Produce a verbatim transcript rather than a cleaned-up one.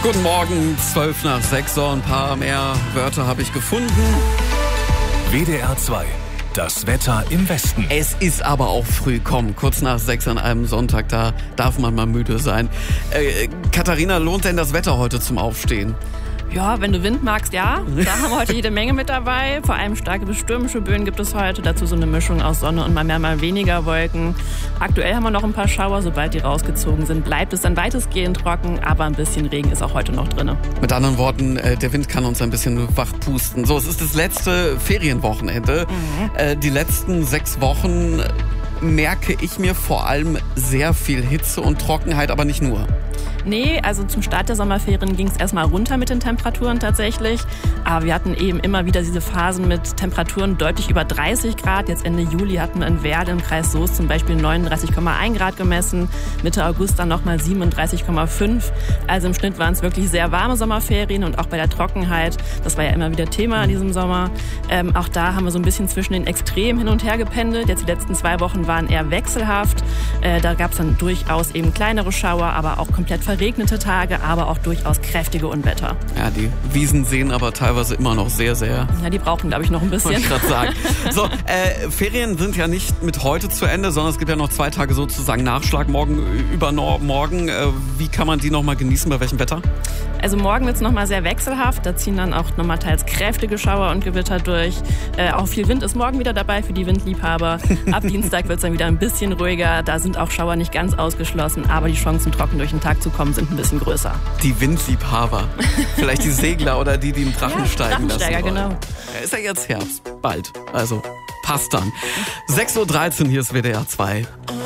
Guten Morgen, zwölf nach sechs, so ein paar mehr Wörter habe ich gefunden. W D R zwei, das Wetter im Westen. Es ist aber auch früh, komm, kurz nach sechs an einem Sonntag, da darf man mal müde sein. Äh, Katharina, lohnt denn das Wetter heute zum Aufstehen? Ja, wenn du Wind magst, ja. Da haben wir heute jede Menge mit dabei. Vor allem starke bis stürmische Böen gibt es heute. Dazu so eine Mischung aus Sonne und mal mehr, mal weniger Wolken. Aktuell haben wir noch ein paar Schauer. Sobald die rausgezogen sind, bleibt es dann weitestgehend trocken. Aber ein bisschen Regen ist auch heute noch drin. Mit anderen Worten, der Wind kann uns ein bisschen wachpusten. So, es ist das letzte Ferienwochenende. Mhm. Äh, die letzten sechs Wochen merke ich mir vor allem sehr viel Hitze und Trockenheit, aber nicht nur. Nee, also zum Start der Sommerferien ging es erstmal runter mit den Temperaturen tatsächlich. Aber wir hatten eben immer wieder diese Phasen mit Temperaturen deutlich über dreißig Grad. Jetzt Ende Juli hatten wir in Werl im Kreis Soest zum Beispiel neununddreißig Komma eins Grad gemessen. Mitte August dann nochmal siebenunddreißig Komma fünf. Also im Schnitt waren es wirklich sehr warme Sommerferien und auch bei der Trockenheit. Das war ja immer wieder Thema in diesem Sommer. Ähm, auch da haben wir so ein bisschen zwischen den Extremen hin und her gependelt. Jetzt die letzten zwei Wochen waren eher wechselhaft. Äh, da gab es dann durchaus eben kleinere Schauer, aber auch komplett verregnete Tage, aber auch durchaus kräftige Unwetter. Ja, die Wiesen sehen aber teilweise immer noch sehr, sehr... Ja, die brauchen, glaube ich, noch ein bisschen. Wollte ich gerade sagen. So, äh, Ferien sind ja nicht mit heute zu Ende, sondern es gibt ja noch zwei Tage sozusagen Nachschlag, morgen, übermorgen. Äh, wie kann man die noch mal genießen, bei welchem Wetter? Also morgen wird es nochmal sehr wechselhaft. Da ziehen dann auch nochmal teils kräftige Schauer und Gewitter durch. Äh, auch viel Wind ist morgen wieder dabei für die Windliebhaber. Ab Dienstag wird es dann wieder ein bisschen ruhiger. Da sind auch Schauer nicht ganz ausgeschlossen, aber die Chancen, trocken durch den Tag zu kommen, sind ein bisschen größer. Die Windliebhaber. Vielleicht die Segler oder die, die im Drachen ja, steigen lassen wollen. Genau. Ja, ist ja jetzt Herbst. Bald. Also passt dann. sechs Uhr dreizehn, hier ist W D R zwei.